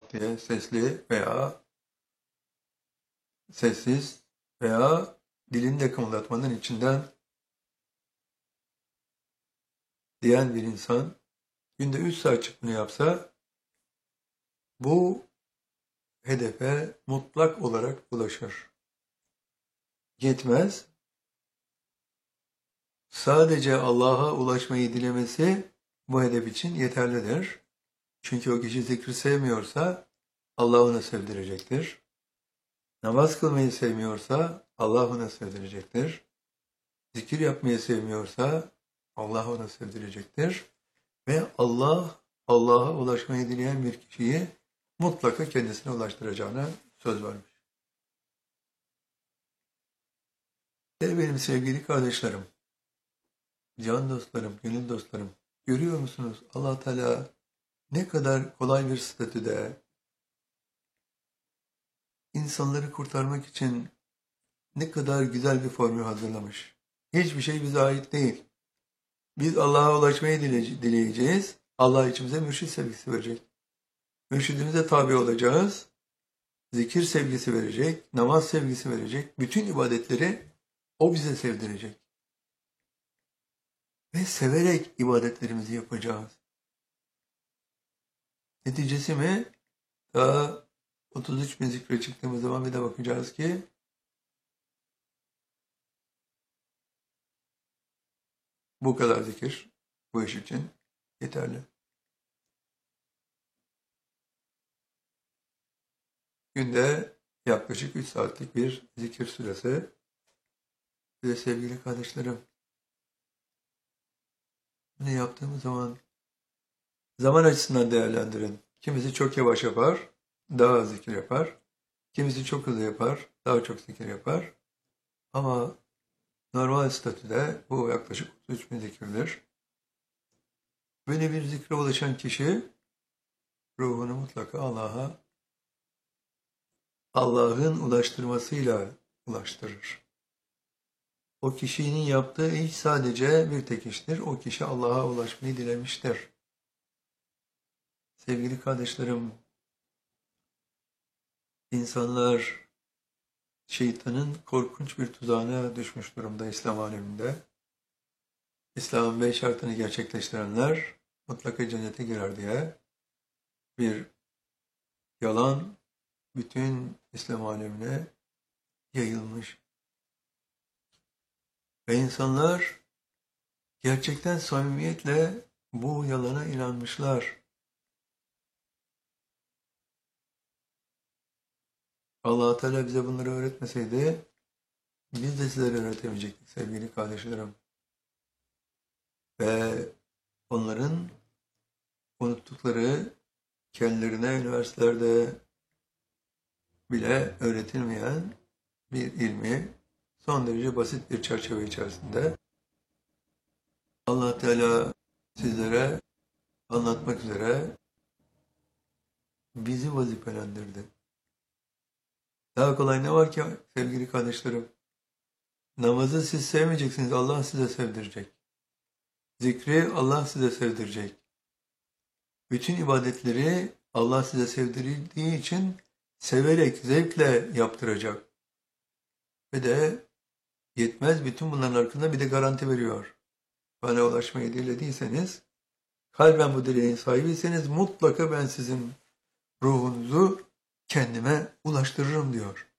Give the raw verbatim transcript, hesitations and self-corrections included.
pat diye sesli veya sessiz veya dilini de kımıldatmanın içinden diyen bir insan günde üç saat bunu yapsa bu hedefe mutlak olarak ulaşır. Yetmez. Sadece Allah'a ulaşmayı dilemesi bu hedef için yeterlidir. Çünkü o kişi zikri sevmiyorsa Allah ona sevdirecektir. Namaz kılmayı sevmiyorsa Allah ona sevdirecektir. Zikir yapmayı sevmiyorsa Allah ona sevdirecektir. Ve Allah, Allah'a ulaşmayı dileyen bir kişiyi mutlaka kendisine ulaştıracağına söz vermiş. Ey benim sevgili kardeşlerim, can dostlarım, gönül dostlarım, görüyor musunuz Allah Teala ne kadar kolay bir statüde insanları kurtarmak için ne kadar güzel bir formül hazırlamış. Hiçbir şey bize ait değil. Biz Allah'a ulaşmayı dileyeceğiz. Allah içimize mürşit sevgisi verecek. Mürşidimize tabi olacağız. Zikir sevgisi verecek, namaz sevgisi verecek. Bütün ibadetleri o bize sevdirecek. Ve severek ibadetlerimizi yapacağız. Neticesi mi? Daha otuz üç bin zikre çıktığımız zaman bir de bakacağız ki bu kadar zikir bu iş için yeterli. Günde yaklaşık üç saatlik bir zikir süresi. Ve sevgili kardeşlerim, bunu yaptığımız zaman zaman açısından değerlendirin. Kimisi çok yavaş yapar, daha az zikir yapar. Kimisi çok hızlı yapar, daha çok zikir yapar. Ama normal statüde bu yaklaşık otuz üç bin zikirdir. Böyle bir zikre ulaşan kişi ruhunu mutlaka Allah'a Allah'ın ulaştırmasıyla ulaştırır. O kişinin yaptığı iş sadece bir tek iştir. O kişi Allah'a ulaşmayı dilemiştir. Sevgili kardeşlerim, insanlar şeytanın korkunç bir tuzağına düşmüş durumda İslam aleminde. İslam'ın beş şartını gerçekleştirenler mutlaka cennete girer diye bir yalan bütün İslam alemine yayılmış. Ve insanlar gerçekten samimiyetle bu yalana inanmışlar. Allah Teala bize bunları öğretmeseydi biz de sizlere öğretemeyecektik sevgili kardeşlerim. Ve onların unuttukları kendilerine üniversitelerde bile öğretilmeyen bir ilmi son derece basit bir çerçeve içerisinde Allah Teala sizlere anlatmak üzere bizi vazifelendirdi. Daha kolay ne var ki sevgili kardeşlerim? Namazı siz sevmeyeceksiniz, Allah size sevdirecek. Zikri Allah size sevdirecek. Bütün ibadetleri Allah size sevdirdiği için severek, zevkle yaptıracak. Ve de yetmez, bütün bunların arkasında bir de garanti veriyor. Bana ulaşmayı dilediyseniz, kalben bu dileğin sahibiyseniz mutlaka ben sizin ruhunuzu kendime ulaştırırım diyor.